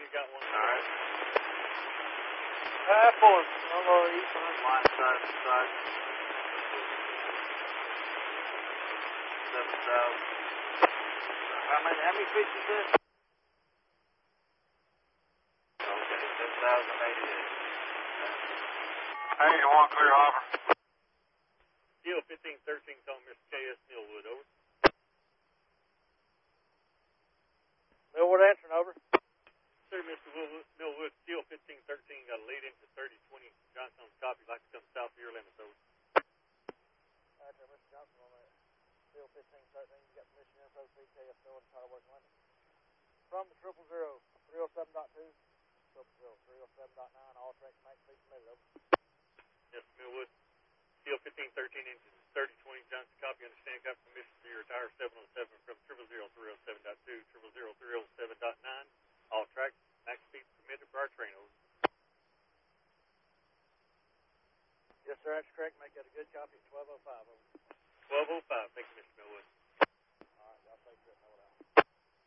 got one. All right. For LRE. Line side to side. 7,000. How many feet is this? Okay, 10,088. Hey, you want clear hopper? Steel 1513 calling Mr. K.S. Millwood, over. Millwood answering, over. Sir, Mr. Millwood, Steel 1513 got a lead into 3020 Johnstone's copy. Like to come south of your limits, over. Alright, sir, Mr. Johnson on that. Steel 1513, you got permission info, CKS Millwood, Power Work London. From the 000, 307.2, 307.9, all tracks max speed submitted, over. Yes, Millwood. Steel 1513 engine 3020 Johnson copy. Understand got permission to retire 707 from 000-307.2, 000-307.9. All tracks max speed permitted for our train, over. Yes, sir, that's correct. Make that a good copy at 1205, over. 1205. Thank you, Mr. Millwood.